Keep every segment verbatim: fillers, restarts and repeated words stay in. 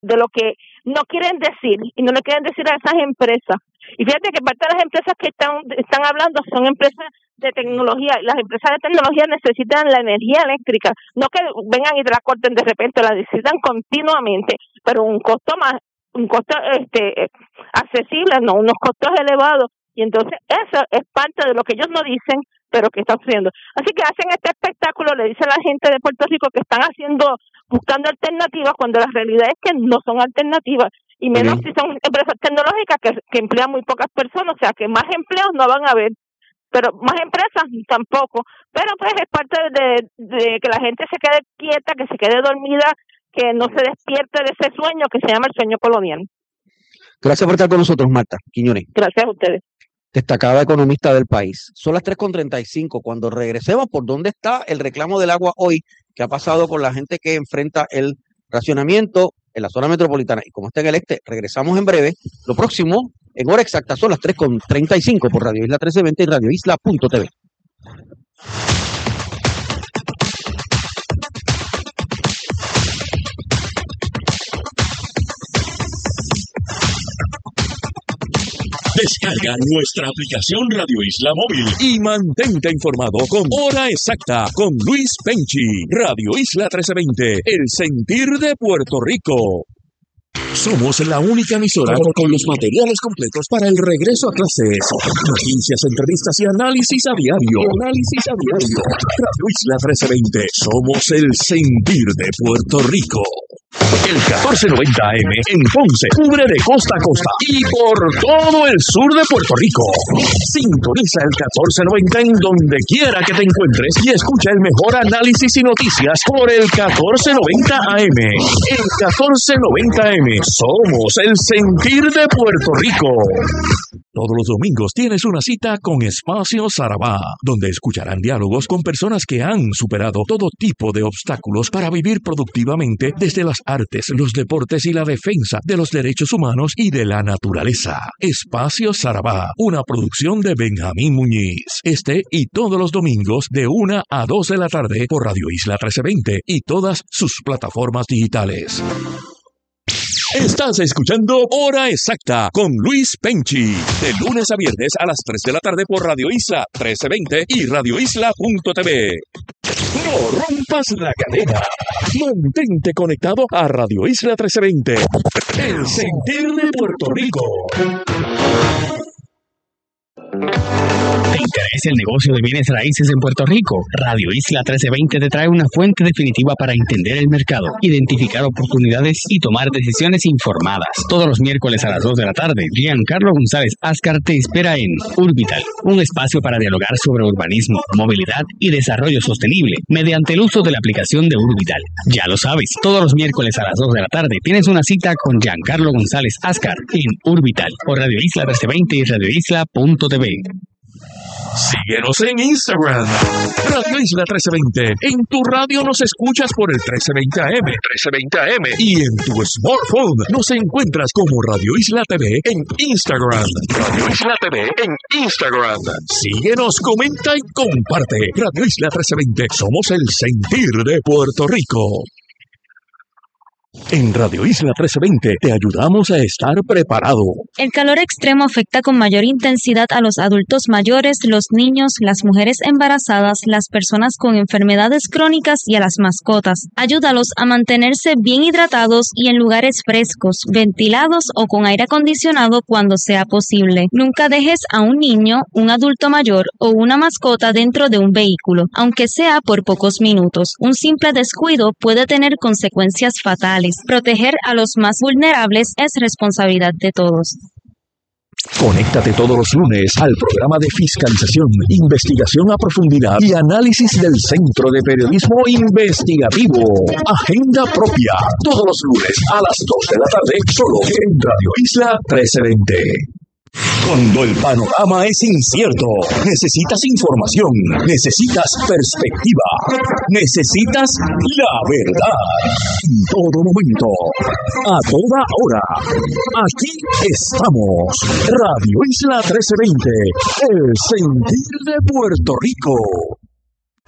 de lo que no quieren decir y no le quieren decir a esas empresas. Y fíjate que parte de las empresas que están están hablando son empresas de tecnología. Las empresas de tecnología necesitan la energía eléctrica, no que vengan y te la corten de repente, la necesitan continuamente, pero un costo más, un costo este accesible, no unos costos elevados. Y entonces eso es parte de lo que ellos no dicen, pero que están haciendo. Así que hacen este espectáculo, le dicen a la gente de Puerto Rico que están haciendo, buscando alternativas, cuando la realidad es que no son alternativas, y menos uh-huh. si son empresas tecnológicas que, que emplean muy pocas personas, o sea que más empleos no van a haber, pero más empresas tampoco. Pero pues es parte de, de que la gente se quede quieta, que se quede dormida, que no se despierte de ese sueño que se llama el sueño colonial. Gracias por estar con nosotros, Marta Quiñones. Gracias a ustedes. Destacada economista del país. Son las tres con treinta y cinco. Cuando regresemos, ¿por dónde está el reclamo del agua hoy? ¿Qué ha pasado con la gente que enfrenta el racionamiento en la zona metropolitana? Y como está en el este, regresamos en breve. Lo próximo, en hora exacta, son las tres con treinta y cinco por Radio Isla trece veinte y radio isla punto t v. Descarga nuestra aplicación Radio Isla Móvil y mantente informado con Hora Exacta con Luis Penchi. Radio Isla trece veinte, el sentir de Puerto Rico. Somos la única emisora con los materiales completos para el regreso a clases. Noticias, entrevistas y análisis a diario. Análisis a diario. Radio Isla trece veinte. Somos el sentir de Puerto Rico. El catorce noventa A M en Ponce cubre de costa a costa y por todo el sur de Puerto Rico. Sintoniza el catorce noventa en donde quiera que te encuentres y escucha el mejor análisis y noticias por el catorce noventa A M. El catorce noventa A M. Somos el sentir de Puerto Rico. Todos los domingos tienes una cita con Espacio Sarabá, donde escucharán diálogos con personas que han superado todo tipo de obstáculos para vivir productivamente desde las artes, los deportes y la defensa de los derechos humanos y de la naturaleza. Espacio Sarabá, una producción de Benjamín Muñiz. Este y todos los domingos de una a dos de la tarde por Radio Isla trece veinte y todas sus plataformas digitales. Estás escuchando Hora Exacta con Luis Penchi, de lunes a viernes a las tres de la tarde por Radio Isla trece veinte y radio isla punto t v. No rompas la cadena. Mantente conectado a Radio Isla trece veinte, el sentir de Puerto Rico. ¿Te interesa el negocio de bienes raíces en Puerto Rico? Radio Isla trece veinte te trae una fuente definitiva para entender el mercado, identificar oportunidades y tomar decisiones informadas. Todos los miércoles a las dos de la tarde, Giancarlo González Ascar te espera en Urbital, un espacio para dialogar sobre urbanismo, movilidad y desarrollo sostenible mediante el uso de la aplicación de Urbital. Ya lo sabes, todos los miércoles a las dos de la tarde tienes una cita con Giancarlo González Ascar en Urbital por Radio Isla trece veinte y radio isla punto t v. Síguenos en Instagram, Radio Isla trece veinte. En tu radio nos escuchas por el trece veinte A M, trece veinte A M. Y en tu smartphone nos encuentras como Radio Isla T V en Instagram. Radio Isla T V en Instagram. Síguenos, comenta y comparte. Radio Isla trece veinte. Somos el sentir de Puerto Rico. En Radio Isla trece veinte te ayudamos a estar preparado. El calor extremo afecta con mayor intensidad a los adultos mayores, los niños, las mujeres embarazadas, las personas con enfermedades crónicas y a las mascotas. Ayúdalos a mantenerse bien hidratados y en lugares frescos, ventilados o con aire acondicionado cuando sea posible. Nunca dejes a un niño, un adulto mayor o una mascota dentro de un vehículo, aunque sea por pocos minutos. Un simple descuido puede tener consecuencias fatales. Proteger a los más vulnerables es responsabilidad de todos. Conéctate todos los lunes al programa de fiscalización, investigación a profundidad y análisis del Centro de Periodismo Investigativo. Agenda propia, todos los lunes a las dos de la tarde, solo en Radio Isla trece veinte. Cuando el panorama es incierto, necesitas información, necesitas perspectiva, necesitas la verdad. En todo momento, a toda hora, aquí estamos. Radio Isla trece veinte, el sentir de Puerto Rico.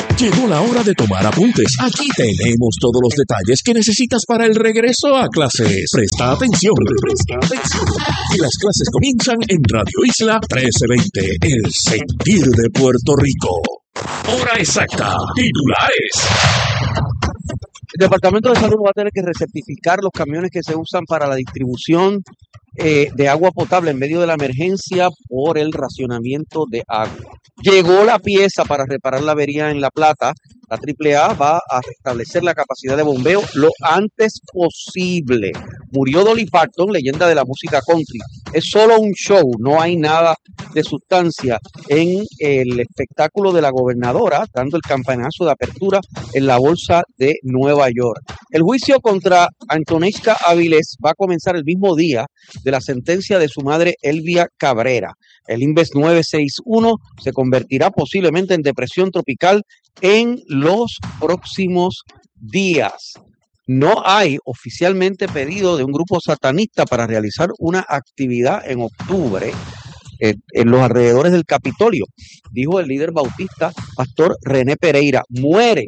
Llegó la hora de tomar apuntes. Aquí tenemos todos los detalles que necesitas para el regreso a clases. Presta atención. Presta atención. Y las clases comienzan en Radio Isla trece veinte, el sentir de Puerto Rico. Hora exacta. Titulares. El Departamento de Salud va a tener que recertificar los camiones que se usan para la distribución eh, de agua potable en medio de la emergencia por el racionamiento de agua. Llegó la pieza para reparar la avería en La Plata. La triple A va a restablecer la capacidad de bombeo lo antes posible. Murió Dolly Parton, leyenda de la música country. Es solo un show, no hay nada de sustancia en el espectáculo de la gobernadora, dando el campanazo de apertura en la Bolsa de Nueva York. El juicio contra Antonesca Avilés va a comenzar el mismo día de la sentencia de su madre Elvia Cabrera. El Inves nueve seis uno se convertirá posiblemente en depresión tropical en los próximos días. No hay oficialmente pedido de un grupo satanista para realizar una actividad en octubre eh, en los alrededores del Capitolio, dijo el líder bautista, pastor René Pereira. Mueren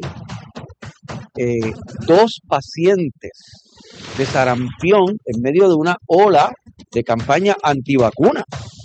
eh, dos pacientes de sarampión en medio de una ola de campaña antivacuna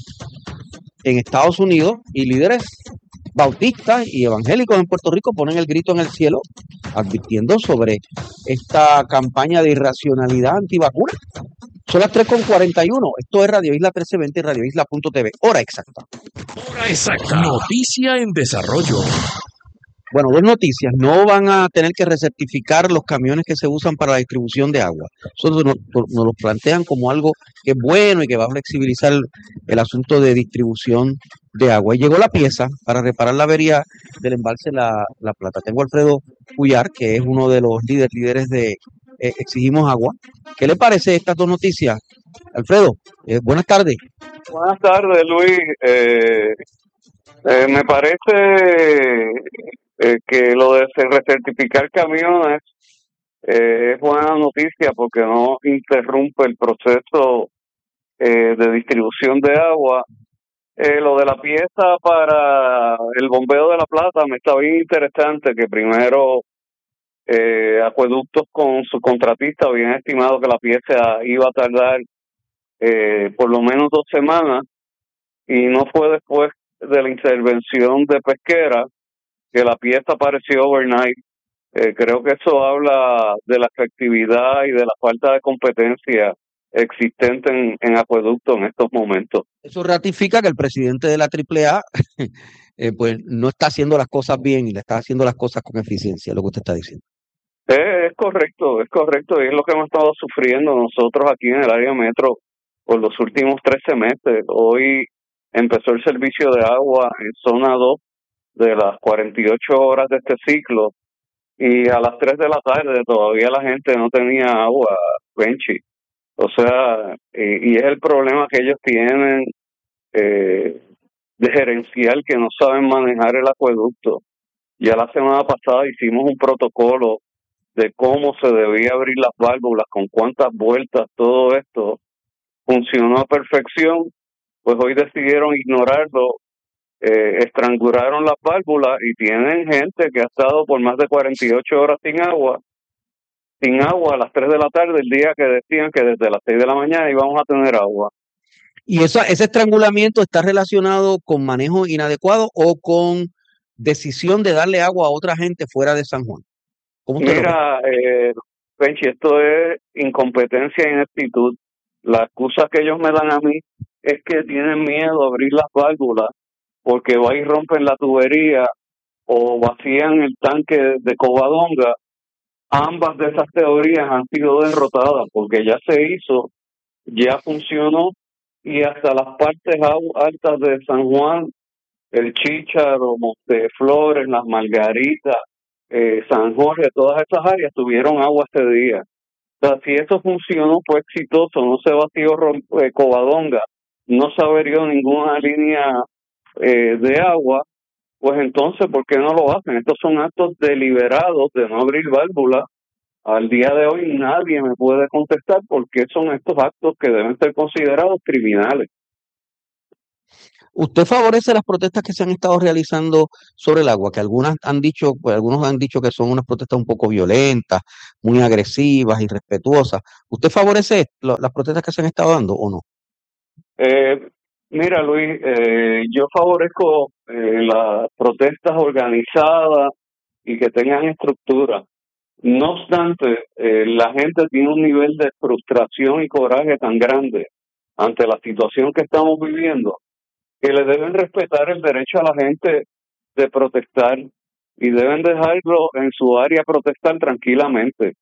en Estados Unidos, y líderes bautistas y evangélicos en Puerto Rico ponen el grito en el cielo advirtiendo sobre esta campaña de irracionalidad antivacuna. Son las tres con cuarenta y uno. Esto es Radio Isla trece veinte y Radio Isla punto t v. Hora exacta. Hora exacta. Noticia en desarrollo. Bueno, dos noticias. No van a tener que recertificar los camiones que se usan para la distribución de agua. Eso nos, nos lo plantean como algo que es bueno y que va a flexibilizar el, el asunto de distribución de agua. Y llegó la pieza para reparar la avería del embalse La, la Plata. Tengo a Alfredo Cuyar, que es uno de los líderes, líderes de eh, Exigimos Agua. ¿Qué le parece estas dos noticias? Alfredo, eh, buenas tardes. Buenas tardes, Luis. Eh, eh, me parece eh, que lo de recertificar camiones eh, es buena noticia porque no interrumpe el proceso eh, de distribución de agua. Eh, lo de la pieza para el bombeo de La Plata me está bien interesante, que primero eh, Acueductos con su contratista habían estimado que la pieza iba a tardar eh, por lo menos dos semanas, y no fue después de la intervención de Pesquera que la pieza apareció overnight. Eh, creo que eso habla de la efectividad y de la falta de competencia existente en, en Acueducto en estos momentos. Eso ratifica que el presidente de la triple A eh, pues no está haciendo las cosas bien y le está haciendo las cosas con eficiencia, lo que usted está diciendo. Eh, es correcto, es correcto, y es lo que hemos estado sufriendo nosotros aquí en el área metro por los últimos tres semestres. Hoy empezó el servicio de agua en zona dos de las cuarenta y ocho horas de este ciclo, y a las tres de la tarde todavía la gente no tenía agua, Benchi. O sea, eh, y es el problema que ellos tienen eh, de gerencial, que no saben manejar el acueducto. Ya la semana pasada hicimos un protocolo de cómo se debía abrir las válvulas, con cuántas vueltas, todo esto funcionó a perfección. Pues hoy decidieron ignorarlo, eh, estrangularon las válvulas y tienen gente que ha estado por más de cuarenta y ocho horas sin agua, sin agua a las tres de la tarde, el día que decían que desde las seis de la mañana íbamos a tener agua. ¿Y eso, ese estrangulamiento está relacionado con manejo inadecuado o con decisión de darle agua a otra gente fuera de San Juan? ¿Cómo usted Mira, eh, Penchi, esto es incompetencia e ineptitud. La excusa que ellos me dan a mí es que tienen miedo a abrir las válvulas porque va y rompen la tubería o vacían el tanque de Covadonga. Ambas de esas teorías han sido derrotadas porque ya se hizo, ya funcionó, y hasta las partes altas de San Juan, el Chícharo, Monteflores, Las Margaritas, eh, San Jorge, todas esas áreas tuvieron agua ese día. O sea, si eso funcionó, fue exitoso, no se vació eh, Covadonga, no se averió ninguna línea eh, de agua, pues entonces, ¿por qué no lo hacen? Estos son actos deliberados de no abrir válvulas. Al día de hoy nadie me puede contestar por qué son estos actos que deben ser considerados criminales. ¿Usted favorece las protestas que se han estado realizando sobre el agua? Que algunas han dicho, pues algunos han dicho que son unas protestas un poco violentas, muy agresivas, irrespetuosas. ¿Usted favorece lo- las protestas que se han estado dando o no? Eh, Mira, Luis, eh, yo favorezco eh, las protestas organizadas y que tengan estructura. No obstante, eh, la gente tiene un nivel de frustración y coraje tan grande ante la situación que estamos viviendo que le deben respetar el derecho a la gente de protestar y deben dejarlo en su área protestar tranquilamente.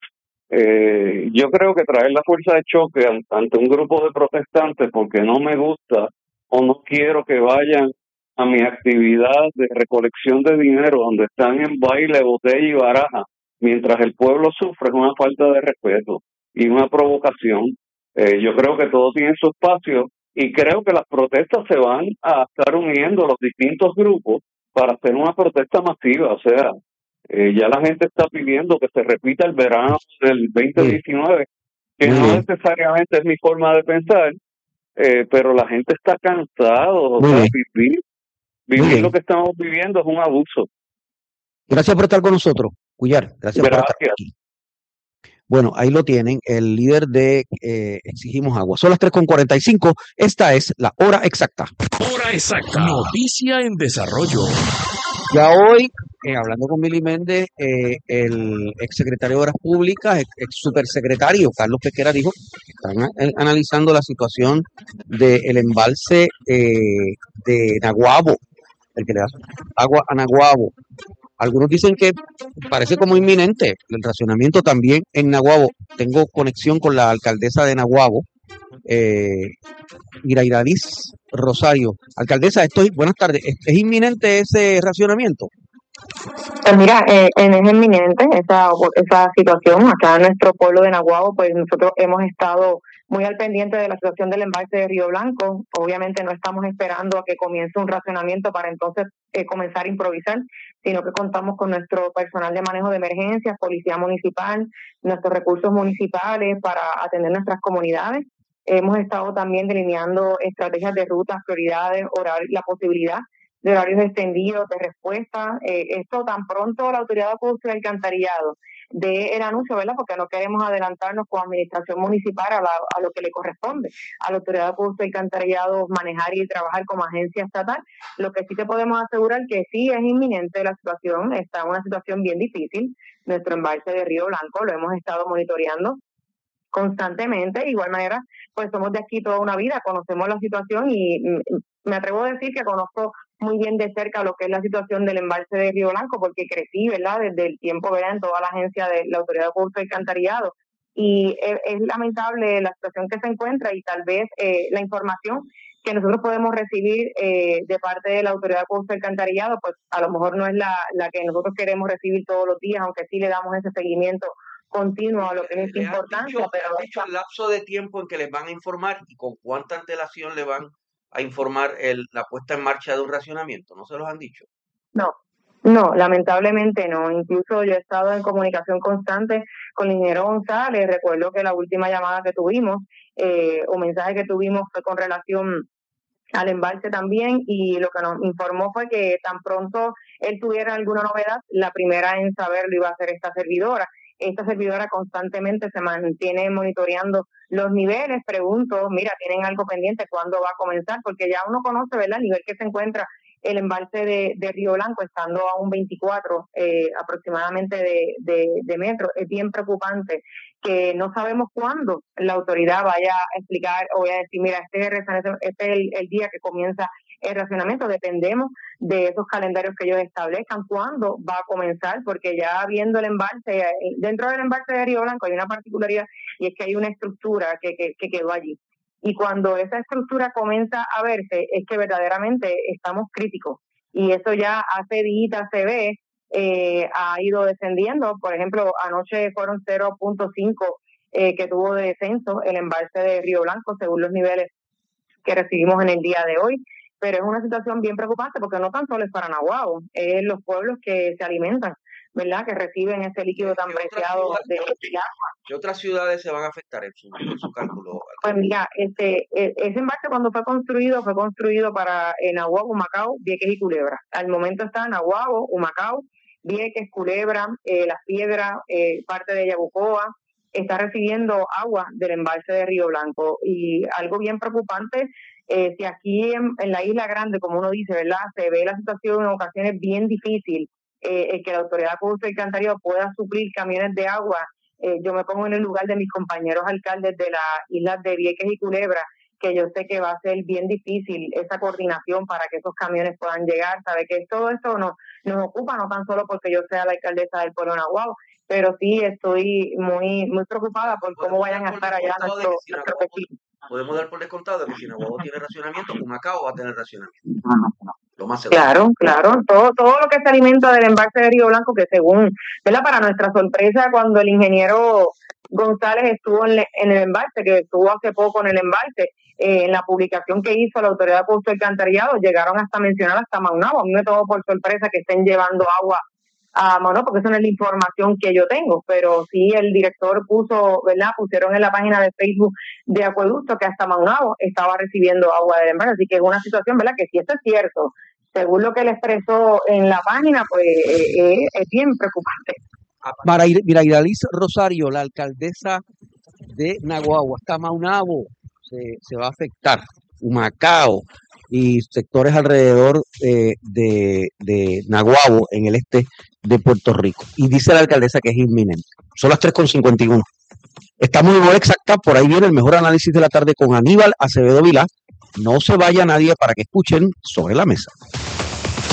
Eh, yo creo que traer la fuerza de choque an- ante un grupo de protestantes porque no me gusta o no quiero que vayan a mi actividad de recolección de dinero donde están en baile, botella y baraja, mientras el pueblo sufre, es una falta de respeto y una provocación. Eh, yo creo que todo tiene su espacio y creo que las protestas se van a estar uniendo los distintos grupos para hacer una protesta masiva, o sea, eh, ya la gente está pidiendo que se repita el verano del Sí, veinte diecinueve, que muy no bien, necesariamente es mi forma de pensar, eh, pero la gente está cansado, o muy sea, bien, vivir, muy vivir lo bien. que estamos viviendo es un abuso. Gracias por estar con nosotros, Cuyar. Gracias por estar Gracias. aquí. Bueno, ahí lo tienen, el líder de eh, Exigimos Agua. Son las tres con cuarenta y cinco. Esta es la hora exacta. Hora exacta. Noticia en desarrollo. Ya hoy, eh, hablando con Billy Méndez, eh, el exsecretario de Obras Públicas, ex, ex supersecretario Carlos Pesquera, dijo que están a- eh, analizando la situación del embalse eh, de Naguabo, el que le da agua a Naguabo. Algunos dicen que parece como inminente el racionamiento también en Naguabo. Tengo conexión con la alcaldesa de Naguabo, eh, Irairalis Rosario. Alcaldesa, estoy, buenas tardes. ¿Es, es inminente ese racionamiento? Pues mira, eh, en- es inminente esa, esa situación. Acá en nuestro pueblo de Naguabo, pues nosotros hemos estado muy al pendiente de la situación del embalse de Río Blanco. Obviamente no estamos esperando a que comience un racionamiento para entonces eh, comenzar a improvisar, sino que contamos con nuestro personal de manejo de emergencias, policía municipal, nuestros recursos municipales para atender nuestras comunidades. Hemos estado también delineando estrategias de rutas, prioridades, horario, la posibilidad de horarios extendidos, de respuesta. Eh, esto tan pronto la Autoridad de Acueducto y Alcantarillado dé el anuncio, ¿verdad? Porque no queremos adelantarnos con administración municipal a, la, a lo que le corresponde a la Autoridad de Acueducto y Alcantarillado manejar y trabajar como agencia estatal. Lo que sí te podemos asegurar que sí es inminente la situación, está en una situación bien difícil. Nuestro embalse de Río Blanco lo hemos estado monitoreando constantemente. De igual manera, pues somos de aquí toda una vida, conocemos la situación y me atrevo a decir que conozco muy bien de cerca lo que es la situación del embalse de Río Blanco, porque crecí, ¿verdad?, desde el tiempo, ¿verdad?, en toda la agencia de la Autoridad de Acueducto y Alcantarillado. Y es, es lamentable la situación que se encuentra y tal vez eh, la información que nosotros podemos recibir eh, de parte de la Autoridad de Acueducto y Alcantarillado, pues a lo mejor no es la, la que nosotros queremos recibir todos los días, aunque sí le damos ese seguimiento continuo a lo que es ¿Le han importancia, dicho, pero han dicho el lapso de tiempo en que les van a informar y con cuánta antelación le van a informar el, la puesta en marcha de un racionamiento? ¿No se los han dicho? no, no, lamentablemente no. Incluso yo he estado en comunicación constante con el ingeniero González. Recuerdo que la última llamada que tuvimos eh, o mensaje que tuvimos fue con relación al embalse también, y lo que nos informó fue que tan pronto él tuviera alguna novedad, la primera en saberlo iba a ser esta servidora. Esta servidora constantemente se mantiene monitoreando los niveles. Pregunto, mira, ¿tienen algo pendiente? ¿Cuándo va a comenzar? Porque ya uno conoce, ¿verdad?, el nivel que se encuentra el embalse de, de Río Blanco, estando a un veinticuatro eh, aproximadamente de, de, de metros. Es bien preocupante que no sabemos cuándo la autoridad vaya a explicar o vaya a decir, mira, este es, el, este es el, el día que comienza el racionamiento. Dependemos de esos calendarios que ellos establezcan, cuándo va a comenzar, porque ya viendo el embalse, dentro del embalse de Río Blanco hay una particularidad, y es que hay una estructura que, que, que quedó allí. Y cuando esa estructura comienza a verse, es que verdaderamente estamos críticos. Y eso ya hace días se ve, eh, ha ido descendiendo. Por ejemplo, anoche fueron cero punto cinco eh, que tuvo de descenso el embalse de Río Blanco, según los niveles que recibimos en el día de hoy. Pero es una situación bien preocupante porque no tan solo es para Naguabo, es los pueblos que se alimentan ¿verdad?, que reciben ese líquido tan preciado de, de agua. ¿Qué otras ciudades se van a afectar en su, en su cálculo? Pues mira, este, ese embalse cuando fue construido, fue construido para eh, Naguabo, Humacao, Vieques y Culebra. Al momento está Naguabo, Humacao, Vieques, Culebra, eh, Las Piedras, eh, parte de Yabucoa, está recibiendo agua del embalse de Río Blanco. Y algo bien preocupante, eh, si aquí en, en la Isla Grande, como uno dice, ¿verdad?, se ve la situación en ocasiones bien difícil, eh, el que la Autoridad de Acueducto y Alcantarillado pueda suplir camiones de agua. Eh, yo me pongo en el lugar de mis compañeros alcaldes de las islas de Vieques y Culebra, que yo sé que va a ser bien difícil esa coordinación para que esos camiones puedan llegar. Sabe que todo esto nos, nos ocupa, no tan solo porque yo sea la alcaldesa del pueblo de Naguabo, pero sí estoy muy muy preocupada por cómo vayan a estar allá nuestros nuestro vecinos. Podemos dar por descontado que si Naguabo tiene racionamiento, Humacao va a tener racionamiento. Lo más seguro. Claro, claro, todo todo lo que se alimenta del embalse de Río Blanco, que según, ¿verdad?, para nuestra sorpresa, cuando el ingeniero González estuvo en, le, en el embalse, que estuvo hace poco en el embalse, eh, en la publicación que hizo la Autoridad de Acueducto y Alcantarillado, llegaron hasta mencionar hasta Maunabo. A mí me tomó por sorpresa que estén llevando agua a Maunabo, porque esa no es la información que yo tengo, pero sí el director puso, ¿verdad?, pusieron en la página de Facebook de Acueducto que hasta Maunabo estaba recibiendo agua del embalse, así que es una situación, ¿verdad?, que si esto es cierto, según lo que él expresó en la página, pues eh, eh, es bien preocupante. Para ir, mira, Iralis Rosario, la alcaldesa de Naguabo, hasta Maunabo se, se va a afectar, Humacao y sectores alrededor eh, de, de Naguabo en el este de Puerto Rico. Y dice la alcaldesa que es inminente. Son las tres con cincuenta y uno. Estamos en hora exacta, por ahí viene el mejor análisis de la tarde con Aníbal Acevedo Vilá. No se vaya nadie para que escuchen Sobre la Mesa.